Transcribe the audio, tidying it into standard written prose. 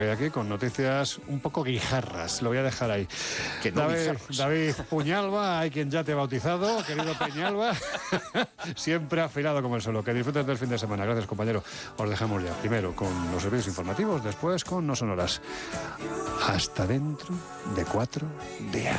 Aquí con noticias un poco guijarras, lo voy a dejar ahí. Que no David Puñalba, hay quien ya te ha bautizado, querido Peñalba, siempre afilado como el solo. Que disfrutes del fin de semana. Gracias, compañero. Os dejamos ya, primero con los servicios informativos, después con No Sonoras. Hasta dentro de 4 días.